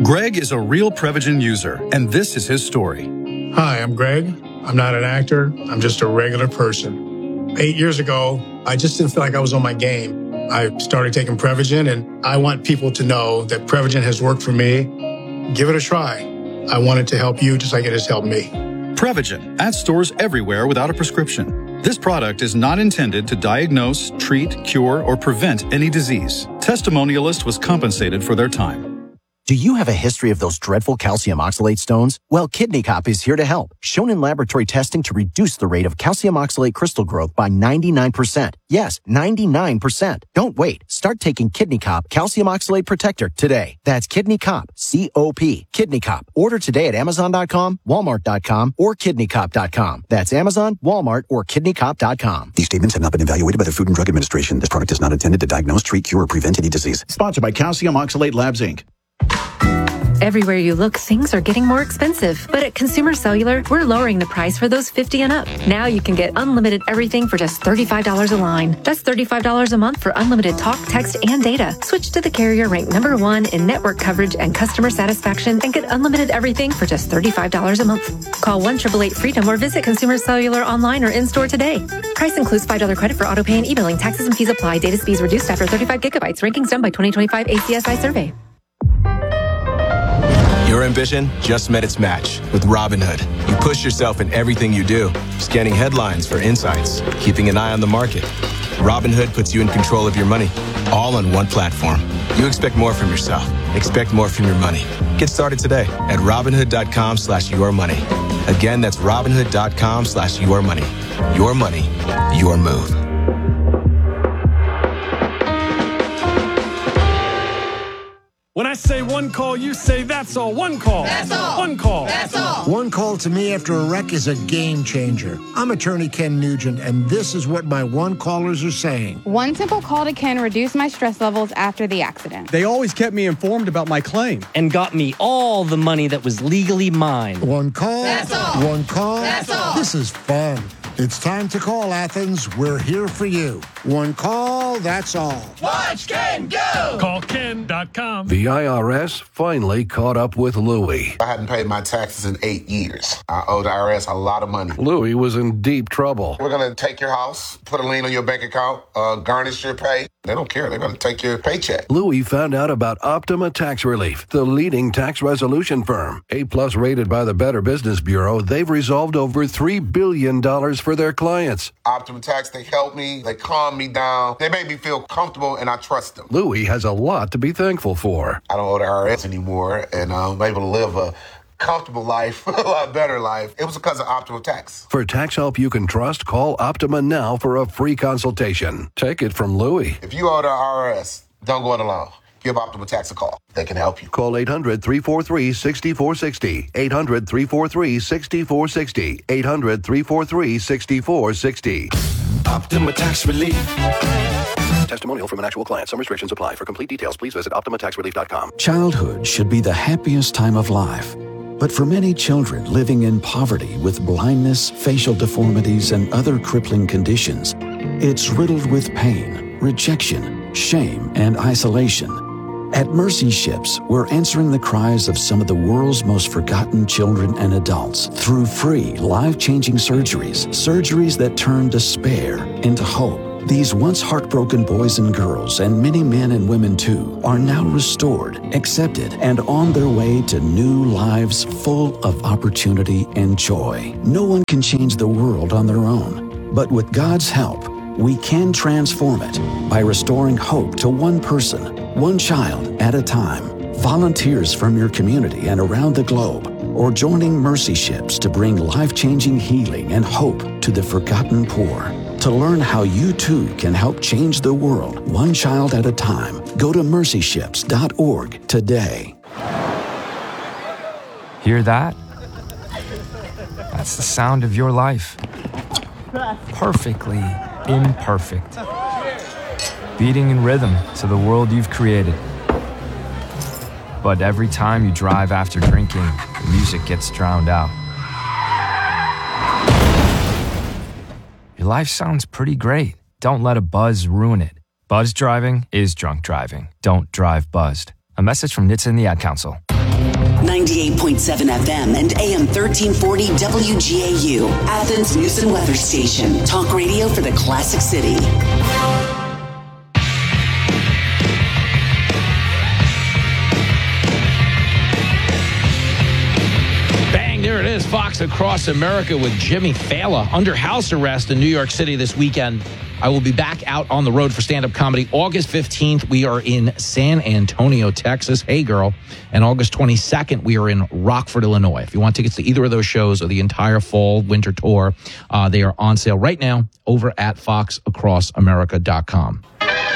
Greg is a real Prevagen user, and this is his story. Hi, I'm Greg. I'm not an actor. I'm just a regular person. 8 years ago, I just didn't feel like I was on my game. I started taking Prevagen, and I want people to know that Prevagen has worked for me. Give it a try. I want it to help you just like it has helped me. Prevagen, at stores everywhere without a prescription. This product is not intended to diagnose, treat, cure, or prevent any disease. Testimonialist was compensated for their time. Do you have a history of those dreadful calcium oxalate stones? Well, Kidney Cop is here to help. Shown in laboratory testing to reduce the rate of calcium oxalate crystal growth by 99%. Yes, 99%. Don't wait. Start taking Kidney Cop Calcium Oxalate Protector today. That's Kidney Cop, C-O-P, Kidney Cop. Order today at Amazon.com, Walmart.com, or KidneyCop.com. That's Amazon, Walmart, or KidneyCop.com. These statements have not been evaluated by the Food and Drug Administration. This product is not intended to diagnose, treat, cure, or prevent any disease. Sponsored by Calcium Oxalate Labs, Inc. Everywhere you look, things are getting more expensive. But at Consumer Cellular, we're lowering the price for those 50 and up. Now you can get unlimited everything for just $35 a line. That's $35 a month for unlimited talk, text, and data. Switch to the carrier ranked #1 in network coverage and customer satisfaction and get unlimited everything for just $35 a month. Call 1-888-FREEDOM or visit Consumer Cellular online or in-store today. Price includes $5 credit for auto pay and e-billing. Taxes and fees apply. Data speeds reduced after 35 gigabytes. Rankings done by 2025 ACSI survey. Your ambition just met its match with Robinhood. You push yourself in everything you do, scanning headlines for insights, keeping an eye on the market. Robinhood puts you in control of your money, all on one platform. You expect more from yourself. Expect more from your money. Get started today at Robinhood.com/yourmoney. Again, that's Robinhood.com/yourmoney. Your money, your move. When I say one call, you say that's all. One call. That's all. One call. That's all. One call to me after a wreck is a game changer. I'm attorney Ken Nugent, and this is what my one callers are saying. One simple call to Ken reduced my stress levels after the accident. They always kept me informed about my claim. And got me all the money that was legally mine. One call. That's all. One call. That's all. This is fun. It's time to call, Athens. We're here for you. One call, that's all. Watch Ken go! Call Ken.com. The IRS finally caught up with Louie. I hadn't paid my taxes in 8 years. I owe the IRS a lot of money. Louie was in deep trouble. We're going to take your house, put a lien on your bank account, garnish your pay. They don't care. They're going to take your paycheck. Louie found out about Optima Tax Relief, the leading tax resolution firm. A+ rated by the Better Business Bureau, they've resolved over $3 billion for their clients. Optima Tax, they helped me. They calmed me down. They made me feel comfortable, and I trust them. Louie has a lot to be thankful for. I don't owe the IRS anymore, and I'm able to live a comfortable life, a lot better life. It was because of Optima Tax. For tax help you can trust, call Optima now for a free consultation. Take it from Louie. If you owe the IRS, don't go it alone. Give Optima Tax a call. They can help you. Call 800-343-6460. 800-343-6460. 800-343-6460. Optima Tax Relief. Testimonial from an actual client. Some restrictions apply. For complete details, please visit OptimaTaxRelief.com. Childhood should be the happiest time of life. But for many children living in poverty with blindness, facial deformities, and other crippling conditions, it's riddled with pain, rejection, shame, and isolation. At Mercy Ships, we're answering the cries of some of the world's most forgotten children and adults through free, life-changing surgeries that turn despair into hope. These once heartbroken boys and girls, and many men and women too, are now restored, accepted, and on their way to new lives full of opportunity and joy. No one can change the world on their own, but with God's help, we can transform it by restoring hope to one person, one child at a time. Volunteers from your community and around the globe, or joining Mercy Ships to bring life-changing healing and hope to the forgotten poor. To learn how you too can help change the world one child at a time, go to mercyships.org today. Hear that? That's the sound of your life. Perfectly imperfect. Beating in rhythm to the world you've created. But every time you drive after drinking, the music gets drowned out. Your life sounds pretty great. Don't let a buzz ruin it. Buzz driving is drunk driving. Don't drive buzzed. A message from NHTSA and the Ad Council. 98.7 FM and AM 1340 WGAU, Athens News and Weather Station. Talk radio for the Classic City. Bang, there it is. Fox Across America with Jimmy Fallon under house arrest in New York City this weekend. I will be back out on the road for stand-up comedy. August 15th, we are in San Antonio, Texas. Hey, girl. And August 22nd, we are in Rockford, Illinois. If you want tickets to either of those shows or the entire fall, winter tour, they are on sale right now over at foxacrossamerica.com.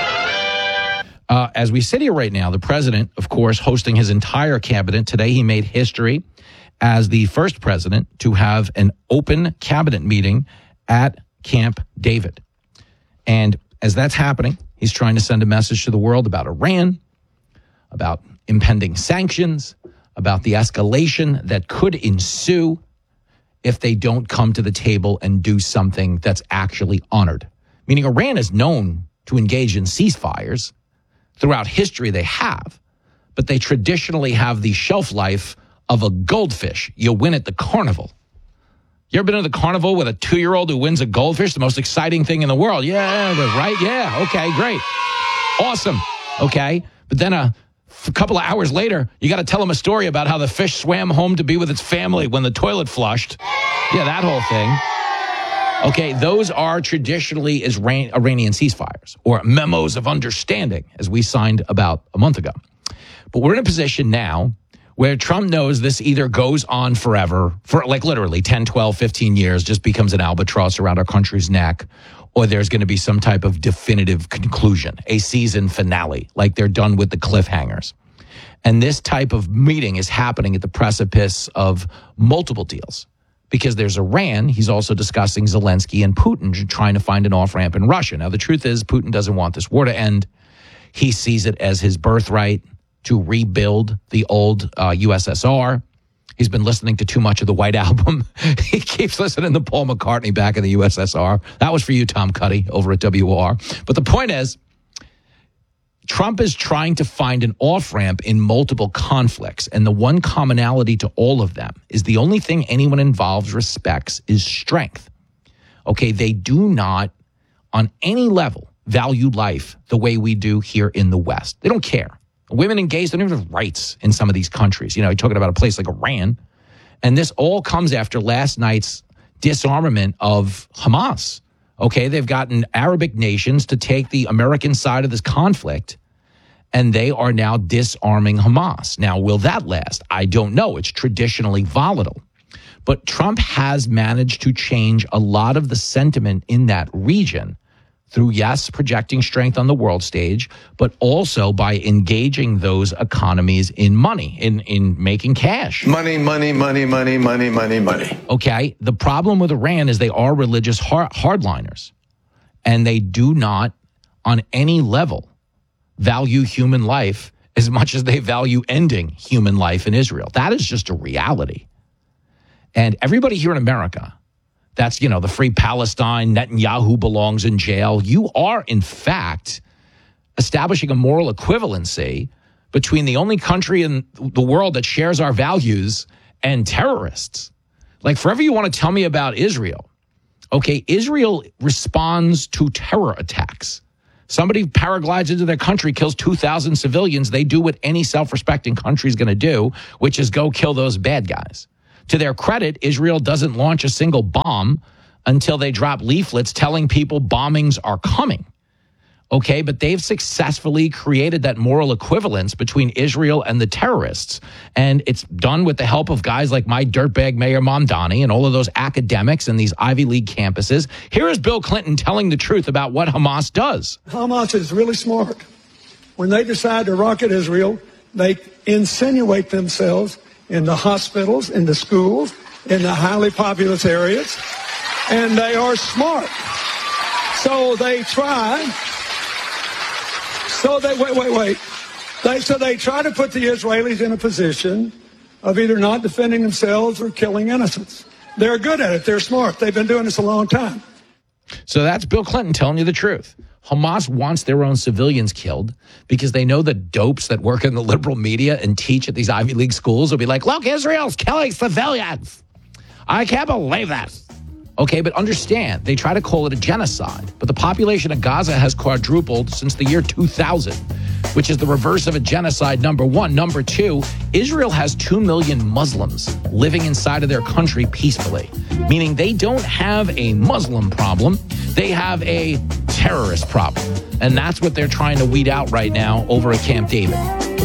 As we sit here right now, the president, of course, hosting his entire cabinet. Today, he made history as the first president to have an open cabinet meeting at Camp David. And as that's happening, he's trying to send a message to the world about Iran, about impending sanctions, about the escalation that could ensue if they don't come to the table and do something that's actually honored. Meaning Iran is known to engage in ceasefires. Throughout history, they have. But they traditionally have the shelf life of a goldfish you win at the carnival. You ever been to the carnival with a 2-year-old who wins a goldfish? The most exciting thing in the world. Yeah, right? Yeah, okay, great. Awesome, okay? But then a couple of hours later, you got to tell them a story about how the fish swam home to be with its family when the toilet flushed. Yeah, that whole thing. Okay, those are traditionally Iranian ceasefires or memos of understanding, as we signed about a month ago. But we're in a position now where Trump knows this either goes on forever, for like literally 10, 12, 15 years, just becomes an albatross around our country's neck, or there's going to be some type of definitive conclusion, a season finale, like they're done with the cliffhangers. And this type of meeting is happening at the precipice of multiple deals. Because there's Iran, he's also discussing Zelensky and Putin trying to find an off-ramp in Russia. Now, the truth is, Putin doesn't want this war to end. He sees it as his birthright to rebuild the old USSR. He's been listening to too much of the White Album. He keeps listening to Paul McCartney back in the USSR. That was for you, Tom Cuddy, over at WOR. But the point is, Trump is trying to find an off-ramp in multiple conflicts. And the one commonality to all of them is the only thing anyone involved respects is strength. Okay, they do not, on any level, value life the way we do here in the West. They don't care. Women and gays don't even have rights in some of these countries. You know, you're talking about a place like Iran. And this all comes after last night's disarmament of Hamas. Okay, they've gotten Arabic nations to take the American side of this conflict, and they are now disarming Hamas. Now, will that last? I don't know. It's traditionally volatile. But Trump has managed to change a lot of the sentiment in that region through, yes, projecting strength on the world stage, but also by engaging those economies in money, in making cash. Money, money, money, money, money, money, money. Okay, the problem with Iran is they are religious hardliners, and they do not, on any level, value human life as much as they value ending human life in Israel. That is just a reality. And everybody here in America, that's, you know, the Free Palestine, Netanyahu belongs in jail. You are, in fact, establishing a moral equivalency between the only country in the world that shares our values and terrorists. Like, forever you want to tell me about Israel. Okay, Israel responds to terror attacks. Somebody paraglides into their country, kills 2,000 civilians. They do what any self-respecting country is going to do, which is go kill those bad guys. To their credit, Israel doesn't launch a single bomb until they drop leaflets telling people bombings are coming. Okay, but they've successfully created that moral equivalence between Israel and the terrorists. And it's done with the help of guys like my dirtbag Mayor Mamdani and all of those academics and these Ivy League campuses. Here is Bill Clinton telling the truth about what Hamas does. Hamas is really smart. When they decide to rocket Israel, they insinuate themselves in the hospitals, in the schools, in the highly populous areas, and they are smart. So they try. So they wait. They try to put the Israelis in a position of either not defending themselves or killing innocents. They're good at it. They're smart. They've been doing this a long time. So that's Bill Clinton telling you the truth. Hamas wants their own civilians killed because they know the dopes that work in the liberal media and teach at these Ivy League schools will be like, look, Israel's killing civilians. I can't believe that. Okay, but understand, they try to call it a genocide, but the population of Gaza has quadrupled since the year 2000, which is the reverse of a genocide, number one. Number two, Israel has 2 million Muslims living inside of their country peacefully, meaning they don't have a Muslim problem, they have a terrorist problem. And that's what they're trying to weed out right now over at Camp David.